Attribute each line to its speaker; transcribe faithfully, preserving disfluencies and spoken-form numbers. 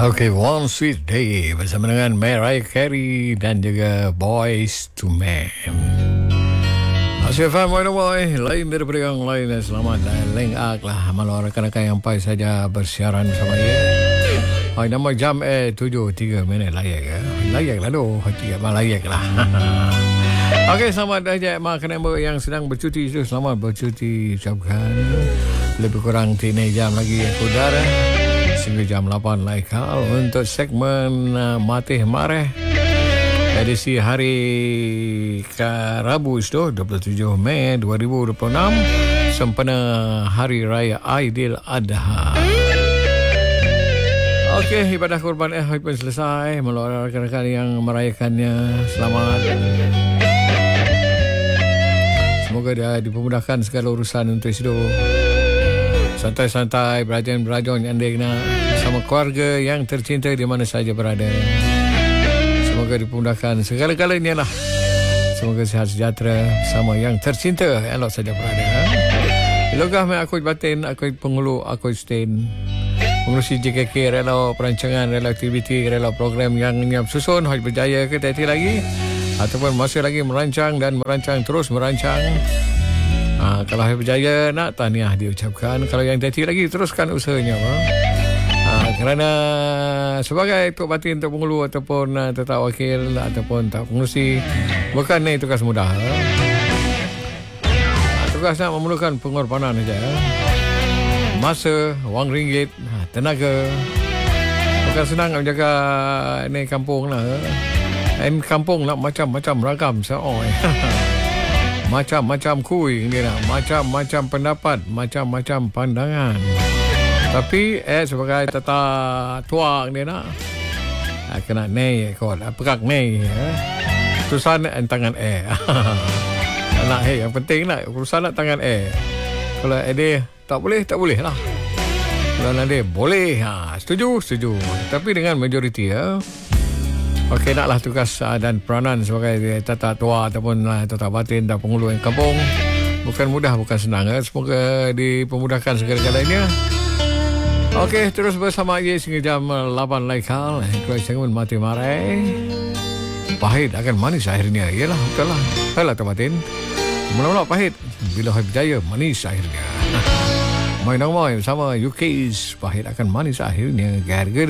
Speaker 1: Okey, One Sweet Day bersama dengan Mariah Carey dan juga Boys to Men. Asyik faham boy, lain daripada yang lain. Selamat dan lengak lah malam rakan-rakan yang pai saja bersiaran bersama ya. Hai, nama jam eh tujuh tiga minit layak ya. Layak lah doh, hati abang layak lah. Okey, selamat aja makan yang sedang bercuti itu, selamat bercuti ucapkan. Lebih kurang tiga jam lagi ya saudara. Sehingga jam lapan laikal untuk segmen uh, Matih Mareh edisi hari Rabu itu dua puluh tujuh Mei dua ribu dua puluh enam sempena Hari Raya Aidil Adha. Okey, ibadah kurban eh pun selesai. Melalui rakan-rakan yang merayakannya, selamat. Semoga dia dipermudahkan segala urusan untuk hidup. Santai-santai, berajan-berajan yang anda nak bersama keluarga yang tercinta di mana saja berada. Semoga dipermudahkan segala-galanya lah. Semoga sihat sejahtera bersama yang tercinta elok saja berada. Ilogah mai aku batin, aku pengulu, aku stain. Pengurusi J K K rela perancangan, rela aktiviti, rela program yang nyiap susun, harus berjaya ke tadi lagi. Ataupun masih lagi merancang dan merancang, terus merancang. Ha, kalau hari berjaya, nak tahniah diucapkan. Kalau yang tadi lagi, teruskan usahanya. Ha, kerana sebagai Tok Batin, Tok Pengulu ataupun uh, tetap wakil ataupun tak pengurusi, bukan ni tugas mudah. Ha, tugas nak memerlukan pengorbanan saja. Masa, wang ringgit, ha, tenaga. Bukan senang nak jaga ni kampung lah. Dan kampung nak macam-macam ragam seorang. Macam-macam kuih dia nak, macam-macam pendapat, macam-macam pandangan. Tapi eh sebagai tata tuang dia nak, ah, kena nei kot, pekak nei. Eh. Urusan tangan eh. Nak eh yang penting nak urusan nak tangan eh. Kalau eh dia tak boleh, tak boleh lah. Kalau nak dia boleh, ha, setuju, setuju. Tapi dengan majoriti ya. Okey, naklah tugas uh, dan peranan sebagai tata tua ataupun uh, tata batin dan pengulu yang kampung. Bukan mudah, bukan senang. Eh. Semoga dipermudahkan segala-galanya. Okey, terus bersama Ye sehingga jam lapan laikal. Kalau segmen Matih Mareh. Pahit akan manis akhirnya. Yalah, betul lah. Baiklah, Tok Batin. Mula-mula pahit. Bila hari berjaya, manis akhirnya. Main nama bersama U K's. Pahit akan manis akhirnya. Garga